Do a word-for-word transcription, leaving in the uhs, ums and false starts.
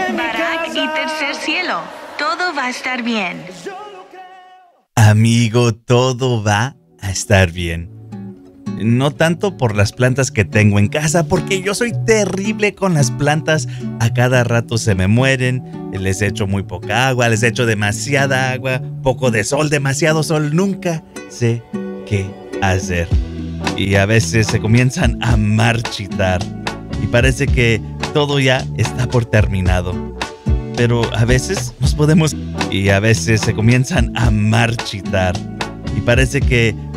Barack y Tercer Cielo, todo va a estar bien. Amigo, todo va a estar bien. No tanto por las plantas que tengo en casa, porque yo soy terrible con las plantas. A cada rato se me mueren, les echo muy poca agua, les echo demasiada agua, poco de sol, demasiado sol. Nunca sé qué hacer. Y a veces se comienzan a marchitar y parece que todo ya está por terminado. Pero a veces nos podemos... Y a veces se comienzan a marchitar y parece que